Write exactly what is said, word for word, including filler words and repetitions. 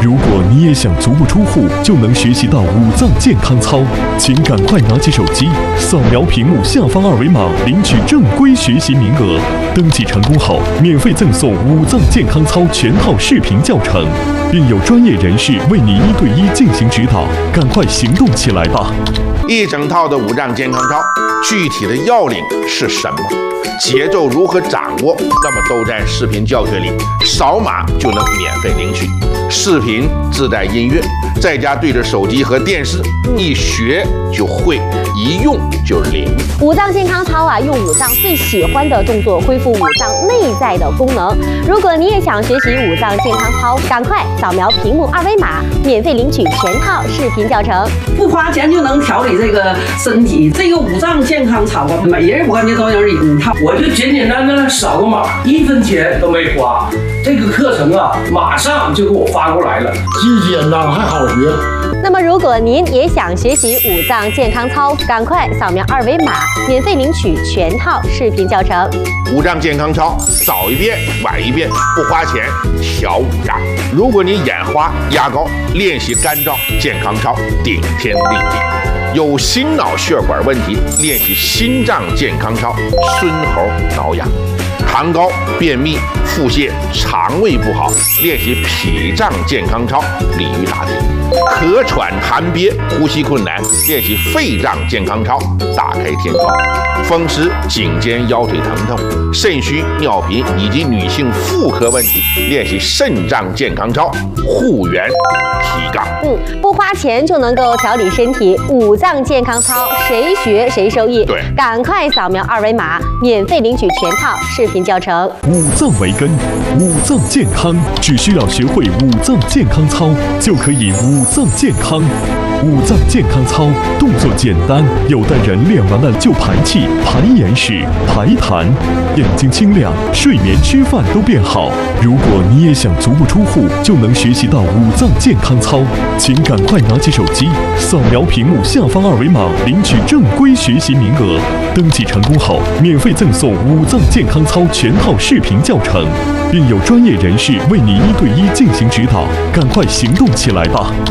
如果你也想足不出户就能学习到五脏健康操，请赶快拿起手机，扫描屏幕下方二维码，领取正规学习名额。登记成功后，免费赠送五脏健康操全套视频教程，并有专业人士为你一对一进行指导。赶快行动起来吧！ 一整套的五脏健康操，具体的要领是什么？节奏如何掌握？那么都在视频教学里，扫码就能免费领取。视频自带音乐，在家对着手机和电视，一学就会，一用就灵。 五脏健康操啊，用五脏最喜欢的动作恢复五脏内在的功能。如果你也想学习五脏健康操，赶快扫描屏幕二维码，免费领取全套视频教程， 不花钱就能调理这个身体。这个五脏健康操啊，每人我感觉都有一套。 我就简简单单扫个码，一分钱都没花。这个课程啊，马上就给我发过来了， 既简单还好学。 那么，如果您也想学习五脏健康操，赶快扫描二维码，免费领取全套视频教程。 五脏健康操，早一遍晚一遍，不花钱调五脏。如果你眼花、牙膏，练习干燥健康操，顶天立地。有心脑血管问题，练习心脏健康操，孙猴挠痒。糖高、便秘、腹泻、肠胃不好，练习脾脏健康操，鲤鱼打挺。咳喘痰憋、呼吸困难，练习肺脏健康操，打开天窗。风湿、颈肩腰腿疼痛、肾虚、尿频以及女性妇科问题，练习肾脏健康操，护元提杠。 嗯，不花钱就能够调理身体，五脏健康操谁学谁受益。 对， 赶快扫描二维码，免费领取全套视频教程。 五脏为根，五脏健康，只需要学会五脏健康操，就可以五脏健康。五脏健康操动作简单，有的人练完了就排气、排眼屎、排痰，眼睛清亮，睡眠、吃饭都变好。如果你也想足不出户就能学习到五脏健康操，请赶快拿起手机，扫描屏幕下方二维码，领取正规学习名额。登记成功后，免费赠送五脏健康操全套视频教程，并有专业人士为你一对一进行指导。赶快行动起来吧！